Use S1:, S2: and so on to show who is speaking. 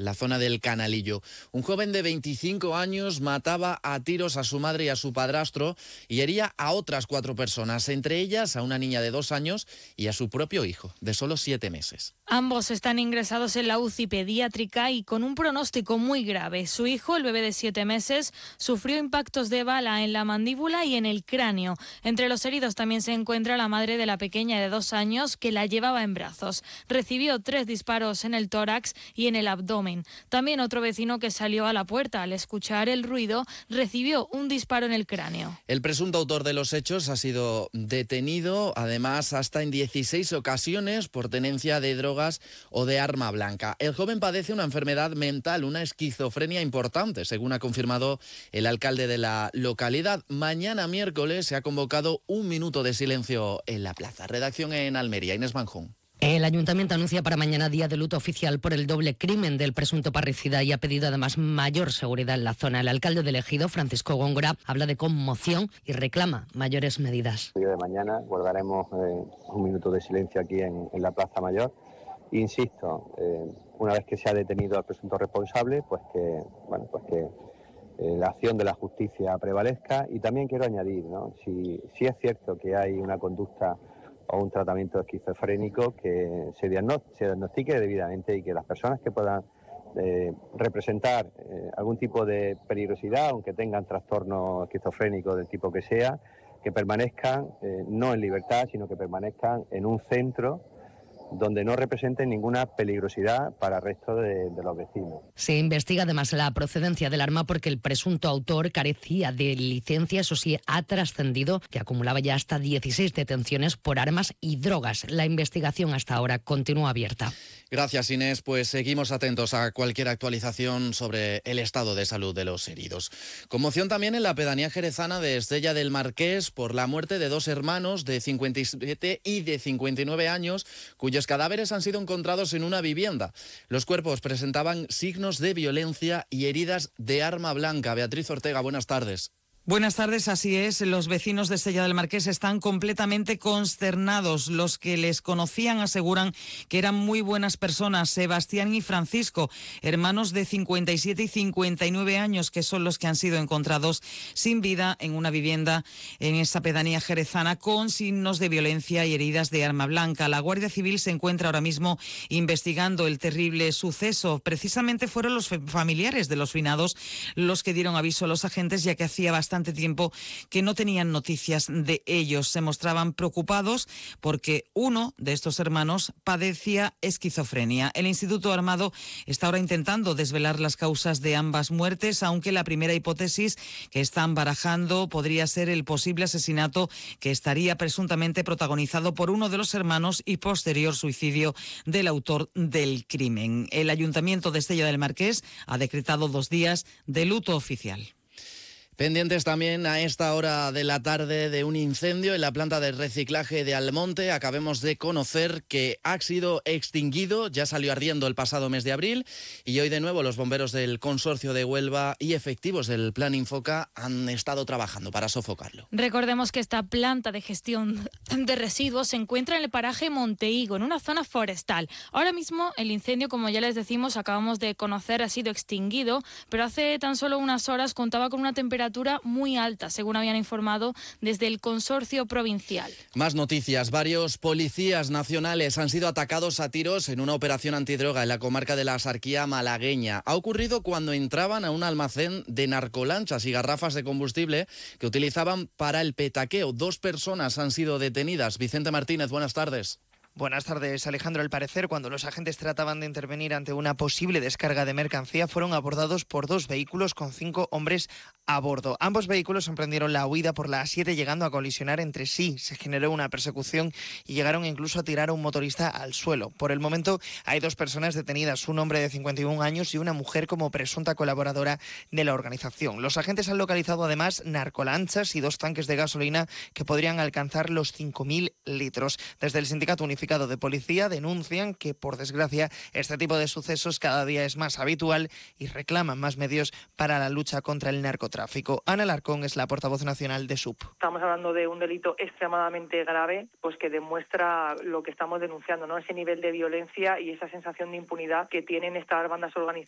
S1: en la zona del Canalillo. Un joven de 25 años mataba a tiros a su madre y a su padrastro y hería a otras 4 personas, entre ellas a una niña de 2 años y a su propio hijo, de solo 7 meses.
S2: Ambos están ingresados en la UCI pediátrica y con un pronóstico muy grave. Su hijo, el bebé de 7 meses, sufrió impactos de bala en la mandíbula y en el cráneo. Entre los heridos también se encuentra la madre de la pequeña de 2 años que la llevaba en brazos. Recibió 3 disparos en el tórax y en el abdomen. También otro vecino que salió a la puerta al escuchar el ruido recibió un disparo en el cráneo.
S1: El presunto autor de los hechos ha sido detenido, además, hasta en 16 ocasiones por tenencia de drogas o de arma blanca. El joven padece una enfermedad mental, una esquizofrenia importante, según ha confirmado el alcalde de la localidad. Mañana miércoles se ha convocado un minuto de silencio en la plaza. Redacción en Almería, Inés Manjón.
S3: El ayuntamiento anuncia para mañana día de luto oficial por el doble crimen del presunto parricida y ha pedido además mayor seguridad en la zona. El alcalde del Ejido, Francisco Góngora, habla de conmoción y reclama mayores medidas.
S4: El día de mañana guardaremos un minuto de silencio aquí en la Plaza Mayor. Insisto, una vez que se ha detenido al presunto responsable, pues que la acción de la justicia prevalezca. Y también quiero añadir, ¿no? Si es cierto que hay una conducta o un tratamiento esquizofrénico, que se diagnostique debidamente y que las personas que puedan representar algún tipo de peligrosidad, aunque tengan trastorno esquizofrénico del tipo que sea, que permanezcan no en libertad, sino que permanezcan en un centro donde no representen ninguna peligrosidad para el resto de los vecinos.
S3: Se investiga además la procedencia del arma porque el presunto autor carecía de licencia. Eso sí, ha trascendido que acumulaba ya hasta 16 detenciones por armas y drogas. La investigación hasta ahora continúa abierta.
S1: Gracias, Inés. Pues seguimos atentos a cualquier actualización sobre el estado de salud de los heridos. Conmoción también en la pedanía jerezana de Estella del Marqués por la muerte de 2 hermanos de 57 y de 59 años, cuyos cadáveres han sido encontrados en una vivienda. Los cuerpos presentaban signos de violencia y heridas de arma blanca. Beatriz Ortega, buenas tardes.
S5: Buenas tardes, así es. Los vecinos de Estella del Marqués están completamente consternados. Los que les conocían aseguran que eran muy buenas personas. Sebastián y Francisco, hermanos de 57 y 59 años, que son los que han sido encontrados sin vida en una vivienda en esa pedanía jerezana con signos de violencia y heridas de arma blanca. La Guardia Civil se encuentra ahora mismo investigando el terrible suceso. Precisamente fueron los familiares de los finados los que dieron aviso a los agentes, ya que hacía bastante tiempo que no tenían noticias de ellos. Se mostraban preocupados porque uno de estos hermanos padecía esquizofrenia. El Instituto Armado está ahora intentando desvelar las causas de ambas muertes, aunque la primera hipótesis que están barajando podría ser el posible asesinato que estaría presuntamente protagonizado por uno de los hermanos y posterior suicidio del autor del crimen. El Ayuntamiento de Estella del Marqués ha decretado 2 días de luto oficial.
S1: Pendientes también a esta hora de la tarde de un incendio en la planta de reciclaje de Almonte. Acabemos de conocer que ha sido extinguido, ya salió ardiendo el pasado mes de abril y hoy de nuevo los bomberos del Consorcio de Huelva y efectivos del Plan Infoca han estado trabajando para sofocarlo.
S2: Recordemos que esta planta de gestión de residuos se encuentra en el paraje Montehigo, en una zona forestal. Ahora mismo el incendio, como ya les decimos, acabamos de conocer, ha sido extinguido, pero hace tan solo unas horas contaba con una temperatura muy alta, según habían informado desde el consorcio provincial.
S1: Más noticias. Varios policías nacionales han sido atacados a tiros en una operación antidroga en la comarca de la Axarquía malagueña. Ha ocurrido cuando entraban a un almacén de narcolanchas y garrafas de combustible que utilizaban para el petaqueo. 2 personas han sido detenidas. Vicente Martínez, buenas tardes.
S6: Buenas tardes, Alejandro. Al parecer, cuando los agentes trataban de intervenir ante una posible descarga de mercancía, fueron abordados por 2 vehículos con 5 hombres a bordo. Ambos vehículos emprendieron la huida por la A7, llegando a colisionar entre sí. Se generó una persecución y llegaron incluso a tirar a un motorista al suelo. Por el momento hay 2 personas detenidas, un hombre de 51 años y una mujer como presunta colaboradora de la organización. Los agentes han localizado además narcolanchas y 2 tanques de gasolina que podrían alcanzar los 5.000 litros. Desde el Sindicato Unificado de Policía denuncian que, por desgracia, este tipo de sucesos cada día es más habitual y reclaman más medios para la lucha contra el narcotráfico. Ana Larcón es la portavoz nacional de SUP.
S7: Estamos hablando de un delito extremadamente grave, pues que demuestra lo que estamos denunciando, ¿no? Ese nivel de violencia y esa sensación de impunidad que tienen estas bandas organizadas